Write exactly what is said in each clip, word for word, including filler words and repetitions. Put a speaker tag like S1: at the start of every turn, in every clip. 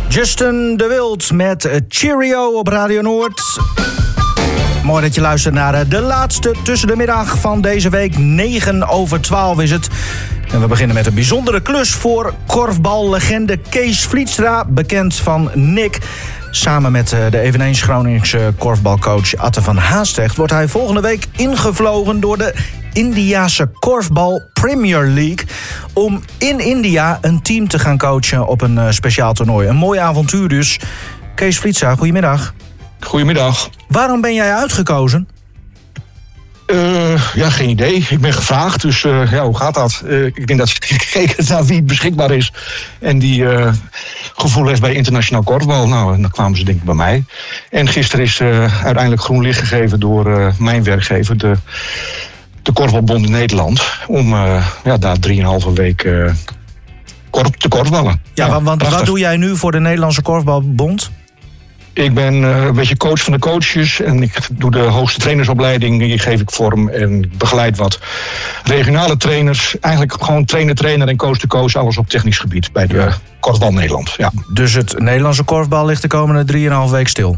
S1: Justin de Wild met Cheerio op Radio Noord. Mooi dat je luistert naar de laatste tussen de middag van deze week. negen over twaalf is het. En we beginnen met een bijzondere klus voor korfballegende Kees Vlietstra, bekend van Nick. Samen met de eveneens Groningse korfbalcoach Atte van Haastrecht wordt hij volgende week ingevlogen door de Indiase Korfbal Premier League om in India een team te gaan coachen op een uh, speciaal toernooi. Een mooi avontuur dus. Kees Vlietstra, goedemiddag.
S2: Goedemiddag.
S1: Waarom ben jij uitgekozen?
S2: Uh, ja, geen idee. Ik ben gevraagd, dus uh, ja, hoe gaat dat? Uh, ik denk dat ze gekeken naar wie beschikbaar is en die uh, gevoel heeft bij internationaal korfbal. Nou, en dan kwamen ze denk ik bij mij. En gisteren is uh, uiteindelijk groen licht gegeven door uh, mijn werkgever, de, de Korfbalbond in Nederland, om uh, ja, daar drieënhalve week uh, korf, te korfballen.
S1: Ja, ja, want prachtig. Wat doe jij nu voor de Nederlandse Korfbalbond?
S2: Ik ben uh, een beetje coach van de coaches en ik doe de hoogste trainersopleiding, die geef ik vorm en ik begeleid wat regionale trainers. Eigenlijk gewoon trainer-trainer en coach-to-coach, alles op technisch gebied bij de ja. Korfbal Nederland. Ja.
S1: Dus het Nederlandse korfbal ligt de komende drieënhalve week stil?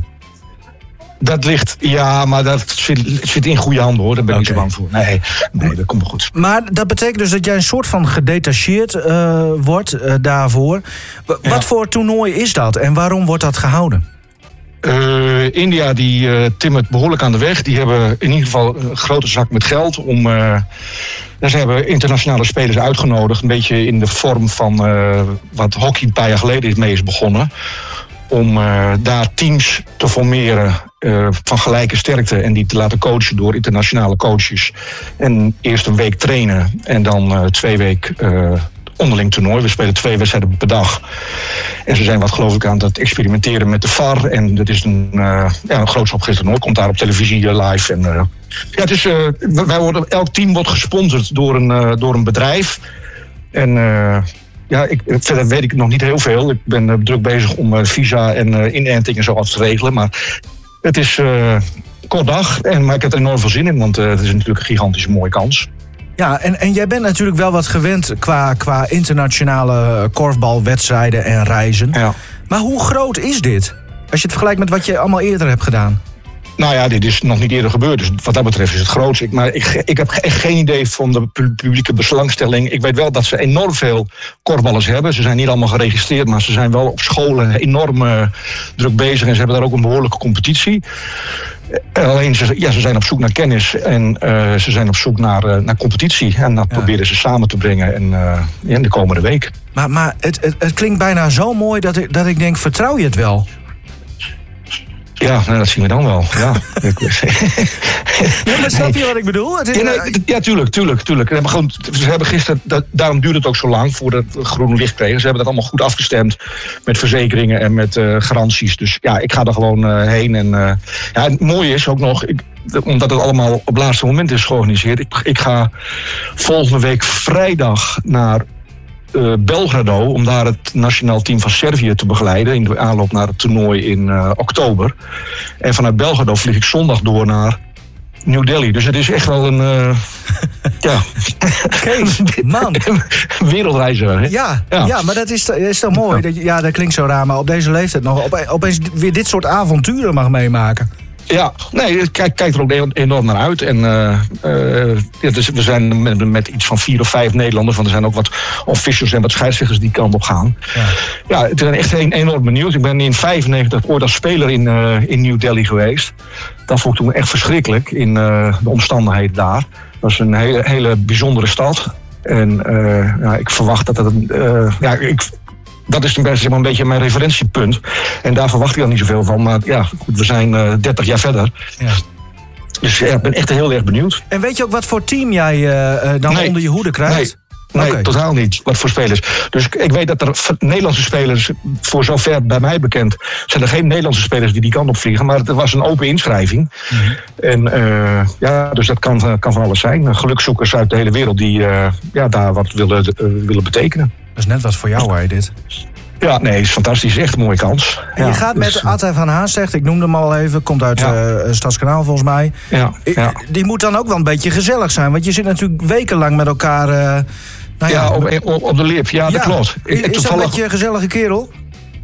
S2: Dat ligt, ja, maar dat zit, zit in goede handen hoor, daar ben ik okay. niet zo bang voor. Nee, nee, dat komt wel goed.
S1: Maar dat betekent dus dat jij een soort van gedetacheerd uh, wordt uh, daarvoor. W- ja. Wat voor toernooi is dat en waarom wordt dat gehouden?
S2: Uh, India die uh, timmert behoorlijk aan de weg. Die hebben in ieder geval een grote zak met geld om. Uh, ze hebben internationale spelers uitgenodigd, een beetje in de vorm van uh, wat hockey een paar jaar geleden mee is begonnen. Om uh, daar teams te formeren uh, van gelijke sterkte en die te laten coachen door internationale coaches. En eerst een week trainen en dan uh, twee weken uh, onderling toernooi. We spelen twee wedstrijden per dag. En ze zijn wat geloof ik aan het experimenteren met de V A R. En dat is een, uh, ja, een groots opgezet toernooi. Komt daar op televisie uh, live. En, uh, ja, het is, uh, wij worden, elk team wordt gesponsord door een, uh, door een bedrijf. En uh, ja, ik, verder weet ik nog niet heel veel. Ik ben uh, druk bezig om uh, visa en uh, inenting en zo af te regelen. Maar het is uh, kort dag. En, maar ik heb er enorm veel zin in. Want uh, het is natuurlijk een gigantische mooie kans.
S1: Ja, en, en jij bent natuurlijk wel wat gewend qua, qua internationale korfbalwedstrijden en reizen. Ja. Maar hoe groot is dit? Als je het vergelijkt met wat je allemaal eerder hebt gedaan.
S2: Nou ja, dit is nog niet eerder gebeurd. Dus wat dat betreft is het grootste. Maar ik, ik heb echt geen idee van de publieke belangstelling. Ik weet wel dat ze enorm veel korfballers hebben. Ze zijn niet allemaal geregistreerd, maar ze zijn wel op scholen enorm uh, druk bezig. En ze hebben daar ook een behoorlijke competitie. Alleen, ze, ja, ze zijn op zoek naar kennis en uh, ze zijn op zoek naar, uh, naar competitie. En dat ja. proberen ze samen te brengen in, uh, in de komende week.
S1: Maar, maar het, het, het klinkt bijna zo mooi dat ik, dat ik denk, vertrouw je het wel?
S2: Ja, nou, dat zien we dan wel. Ja,
S1: ja maar snap je wat ik bedoel? Het is...
S2: ja, nee, ja, tuurlijk, tuurlijk, tuurlijk. We hebben, gewoon, ze hebben gisteren, dat, daarom duurde het ook zo lang voordat we groen licht kregen. Ze hebben dat allemaal goed afgestemd met verzekeringen en met uh, garanties. Dus ja, ik ga er gewoon uh, heen. En uh, ja, het mooie is ook nog, ik, omdat het allemaal op het laatste moment is georganiseerd. Ik, ik ga volgende week vrijdag naar Uh, Belgrado, om daar het nationaal team van Servië te begeleiden in de aanloop naar het toernooi in uh, oktober. En vanuit Belgrado vlieg ik zondag door naar New Delhi. Dus het is echt wel een uh, ja.
S1: Kees, man.
S2: wereldreiziger. Hè?
S1: Ja, ja. ja, maar dat is, is toch mooi. Dat, ja, dat klinkt zo raar, maar op deze leeftijd nog op, opeens weer dit soort avonturen mag meemaken.
S2: Ja, nee, kijk, kijk er ook enorm naar uit. En uh, uh, ja, dus we zijn met, met iets van vier of vijf Nederlanders, want er zijn ook wat officials en wat scheidsrechters die kant op gaan. Ja, ja het is echt een, enorm benieuwd. Ik ben in vijfennegentig ooit als speler in, uh, in New Delhi geweest. Dat vond ik toen echt verschrikkelijk in uh, de omstandigheden daar. Dat was een hele, hele bijzondere stad. En uh, ja, ik verwacht dat het... Uh, ja, ik, Dat is zeg maar, een beetje mijn referentiepunt. En daar verwacht ik dan niet zoveel van. Maar ja, goed, we zijn uh, dertig jaar verder. Ja. Dus ja, ik ben echt heel erg benieuwd.
S1: En weet je ook wat voor team jij uh, dan nee, onder je hoede krijgt?
S2: Nee. Nee, okay. Totaal niet. Wat voor spelers. Dus ik weet dat er Nederlandse spelers, voor zover bij mij bekend, zijn er geen Nederlandse spelers die die kant op vliegen. Maar het was een open inschrijving. Mm-hmm. En uh, ja, dus dat kan, kan van alles zijn. Gelukzoekers uit de hele wereld die uh, ja, daar wat willen, uh, willen betekenen.
S1: Dat is net wat voor jou, hè, dit?
S2: Ja, nee, het is fantastisch. Echt een mooie kans.
S1: En je ja, gaat met dus, Atte van Haastrecht, ik noemde hem al even, komt uit ja. uh, Stadskanaal volgens mij.
S2: Ja, ja.
S1: Die moet dan ook wel een beetje gezellig zijn, want je zit natuurlijk wekenlang met elkaar... Uh, nou ja,
S2: ja op, op, op de lip. Ja, ja. dat klopt.
S1: Is, is dat een beetje een gezellige kerel?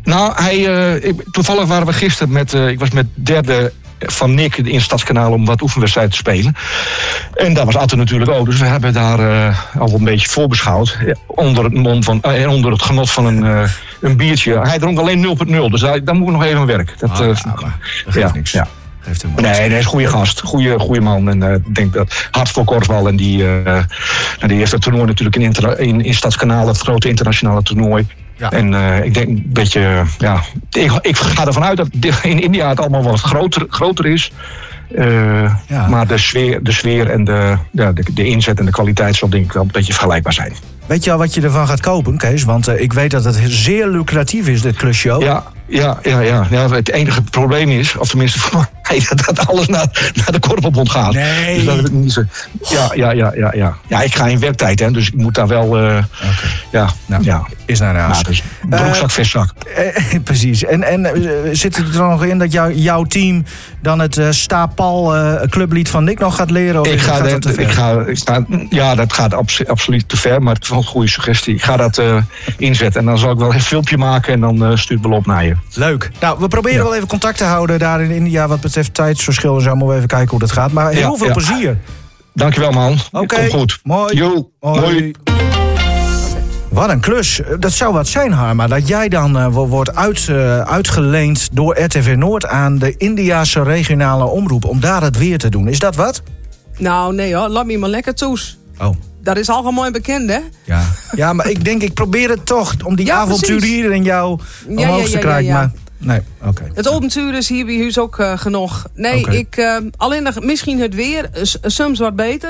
S2: Nou, hij, uh, ik, toevallig waren we gisteren met... Uh, ik was met derde van Nick in Stadskanaal om wat oefenwedstrijden te spelen. En daar was Atte natuurlijk ook. Dus we hebben daar uh, al een beetje voorbeschouwd. Onder het, mond van, uh, onder het genot van een, uh, een biertje. Hij dronk alleen nul punt nul. Dus daar, daar moet ik nog even aan werken. Dat,
S1: ah,
S2: uh,
S1: ja, maar dat geeft
S2: ja,
S1: niks.
S2: Ja.
S1: Heeft
S2: nee, nee, hij is een goede gast. Goede, goede man. En ik uh, denk dat hard voor korfbal. En die, uh, nou, die heeft het toernooi natuurlijk in, inter- in, in Stadskanaal. Het grote internationale toernooi. Ja. En uh, ik denk een beetje, ja, ik, ik ga ervan uit dat in India het allemaal wat groter, groter is. Uh, ja. Maar de sfeer, de sfeer en de, ja, de, de inzet en de kwaliteit zal denk ik wel een beetje vergelijkbaar zijn.
S1: Weet je al wat je ervan gaat kopen, Kees? Want uh, ik weet dat het zeer lucratief is, dit klusje ook.
S2: Ja, ja, ja, ja, ja. Het enige probleem is, of tenminste voor mij, dat alles naar, naar de korfbalbond gaat.
S1: Nee.
S2: Dus dat het niet zo. Ja, ja, ja, ja, ja. Ja, ik ga in werktijd, hè, dus ik moet daar wel. Uh,
S1: okay.
S2: Ja,
S1: nou,
S2: ja.
S1: Is naar huis.
S2: Nou, dus broekzak, uh, vestzak.
S1: Uh, precies. En, en uh, zit het er nog in dat jou, jouw team dan het uh, Sta-Pal uh, clublied van Nick nog gaat leren? Of
S2: ik ga,
S1: gaat
S2: de,
S1: dat te ver?
S2: Ik ga, ik sta, ja, dat gaat abs, absoluut te ver, maar het is wel een goede suggestie. Ik ga dat uh, inzetten en dan zal ik wel een filmpje maken en dan uh, stuur ik wel op naar je.
S1: Leuk. Nou, we proberen ja. wel even contact te houden daar in India wat betreft tijdsverschil en zo. Moeten we even kijken hoe dat gaat. Maar heel ja, veel ja. plezier.
S2: Dankjewel, man.
S1: Oké. Okay.
S2: Komt goed.
S1: Mooi.
S2: Jo, mooi. mooi.
S1: Wat een klus. Dat zou wat zijn, Harma. Dat jij dan uh, wordt uit, uh, uitgeleend door R T V Noord aan de Indiase regionale omroep om daar het weer te doen. Is dat wat?
S3: Nou, nee hoor. Laat me maar lekker toes.
S1: Oh.
S3: Dat is algemeen bekend, hè?
S1: Ja, ja maar ik denk, ik probeer het toch om die ja, avonturier in jou omhoog ja, ja, ja, te krijgen. Ja, ja, ja. Maar nee, oké. Okay.
S3: Het avontuur is hier bij huis ook uh, genoeg. Nee, okay. ik, uh, alleen nog, misschien het weer, soms wat beter.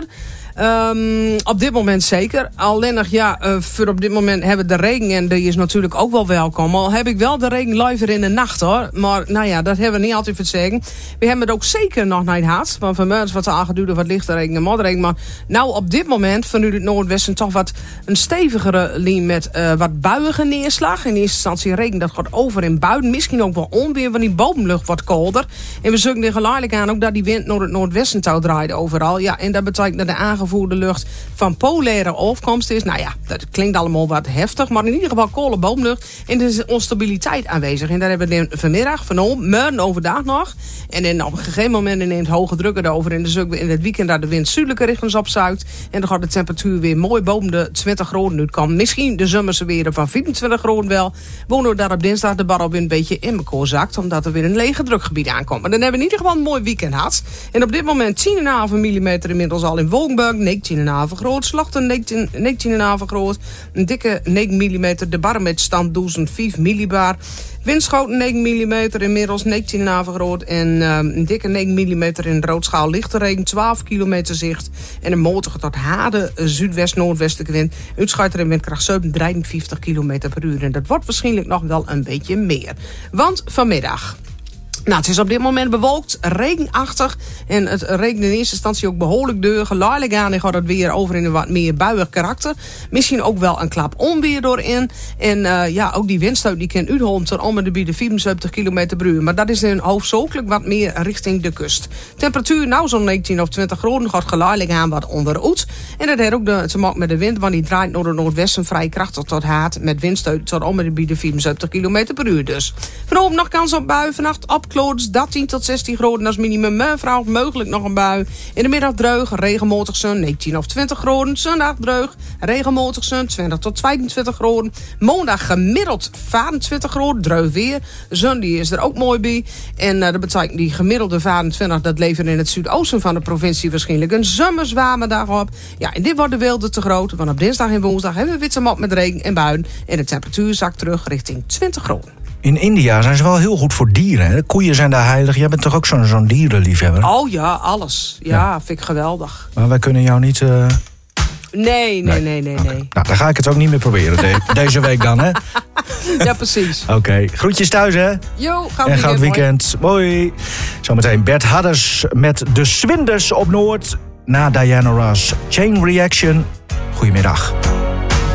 S3: Um, op dit moment zeker. Alleen nog, ja, uh, voor op dit moment hebben we de regen en die is natuurlijk ook wel welkom. Al heb ik wel de regen liever in de nacht, hoor. Maar nou ja, dat hebben we niet altijd voor te zeggen. We hebben het ook zeker nog niet gehad. Want van mij is wat aangeduurd wat lichte regen en modderregen. Maar nou op dit moment vanuit het noordwesten toch wat een stevigere lijn met uh, wat buiige neerslag. In eerste instantie regen, dat gaat over in buien. Misschien ook wel onweer, want die bodemlucht wordt kolder. En we zoeken er geleidelijk aan ook dat die wind naar het noordwesten touw draait overal. Ja, en dat betekent dat de aangevoerde de lucht van polaire afkomst is. Nou ja, dat klinkt allemaal wat heftig, maar in ieder geval kolen boomlucht. En er is onstabiliteit aanwezig. En daar hebben we vanmiddag, vanavond, morgen overdag nog. En dan op een gegeven moment neemt hoge druk erover. En dan in het weekend dat de wind zuidelijke richting opzuigt. En dan gaat de temperatuur weer mooi boven de twintig graden uitkomen. Misschien de zomerse weer van vierentwintig graden wel. Wonen we daar op dinsdag de bar op een beetje in elkaar zakt. Omdat er weer een lege drukgebied aankomt. Maar dan hebben we in ieder geval een mooi weekend gehad. En op dit moment tien komma vijf millimeter inmiddels al in Wolkenburg. negentien komma vijf groot. Slachten negentien komma vijf groot. Een dikke negen millimeter. De barometerstand duizend vijf millibar. Windschoten negen millimeter. Inmiddels negentien komma vijf groot. En uh, een dikke negen millimeter in roodschaal. Lichte regen. twaalf kilometer zicht. En een matige tot harde zuidwest-noordwestelijke wind. Uitschuiter in windkracht zeven, drieënvijftig kilometer per uur. En dat wordt waarschijnlijk nog wel een beetje meer. Want vanmiddag... Nou, het is op dit moment bewolkt, regenachtig. En het regent in eerste instantie ook behoorlijk deur. Geleidelijk aan en gaat het weer over in een wat meer buiig karakter. Misschien ook wel een klap onweer doorin. En uh, ja, ook die windstoot die kan uithollen tot om de bieden vierenzeventig kilometer per uur. Maar dat is in hoofdzakelijk wat meer richting de kust. Temperatuur nou zo'n negentien of twintig graden gaat geleidelijk aan wat onderuit. En dat heeft ook de, te maken met de wind, want die draait naar het noordwesten vrij krachtig tot hard. Met windstoot tot om de bieden vierenzeventig kilometer per uur dus. Vanavond nog kans op buien, vannacht op dertien tot zestien graden als minimum. Mevrouw, mogelijk nog een bui. In de middag dreug, regenmatig zon, negentien of twintig graden. Zondag dreug, regenmatig zon, twintig tot tweeëntwintig graden. Maandag gemiddeld vijfentwintig graden, dreug weer. Zon die is er ook mooi bij. En uh, dat betekent die gemiddelde vijfentwintig, dat levert in het zuidoosten van de provincie waarschijnlijk een zomerzwame dag op. Ja, en dit wordt de wilde te groot, want op dinsdag en woensdag hebben we witte mat met regen en buien. En de temperatuur zakt terug richting twintig graden.
S1: In India zijn ze wel heel goed voor dieren. Hè? Koeien zijn daar heilig. Jij bent toch ook zo'n, zo'n dierenliefhebber?
S3: Oh ja, alles. Ja, ja, vind ik geweldig.
S1: Maar wij kunnen jou niet... Uh...
S3: Nee, nee, nee, nee, nee.
S1: Okay. Nou, dan ga ik het ook niet meer proberen de- deze week dan, hè?
S3: Ja, precies.
S1: Oké, okay. Groetjes thuis, hè?
S3: Jo, gaan we
S1: en goud weekend. Mooi. Mooi. Zometeen Bert Hadders met de Swinders op Noord. Na Diana Ross. Chain Reaction. Goedemiddag.